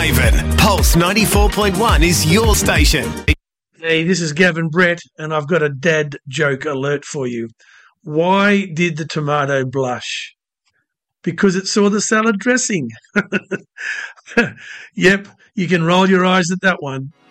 Whitehaven. Pulse 94.1 is your station. Hey, this is Gavin Brett, and I've got a dad joke alert for you. Why did the tomato blush? Because it saw the salad dressing. Yep, you can roll your eyes at that one.